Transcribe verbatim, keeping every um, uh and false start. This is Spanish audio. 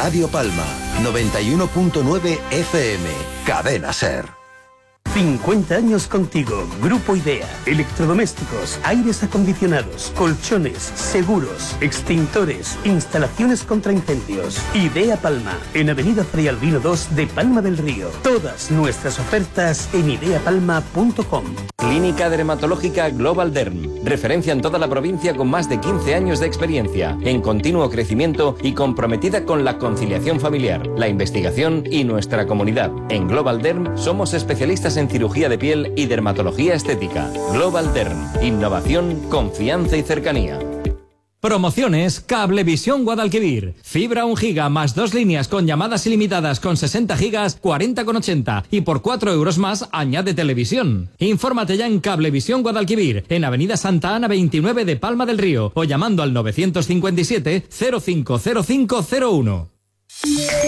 Radio Palma, noventa y uno punto nueve F M, Cadena Ser. cincuenta años contigo, Grupo Idea. Electrodomésticos, aires acondicionados, colchones, seguros, extintores, instalaciones contra incendios. Idea Palma, en Avenida Fray Albino dos de Palma del Río. Todas nuestras ofertas en idea palma punto com. Clínica Dermatológica Global Derm. Referencia en toda la provincia con más de quince años de experiencia, en continuo crecimiento y comprometida con la conciliación familiar, la investigación y nuestra comunidad. En Global Derm somos especialistas en cirugía de piel y dermatología estética. Global Derm. Innovación, confianza y cercanía. Promociones Cablevisión Guadalquivir. Fibra un giga más dos líneas con llamadas ilimitadas con sesenta gigas, cuarenta con ochenta. Y por cuatro euros más añade televisión. Infórmate ya en Cablevisión Guadalquivir, en Avenida Santa Ana veintinueve de Palma del Río, o llamando al novecientos cincuenta y siete cero cinco cero cinco cero uno.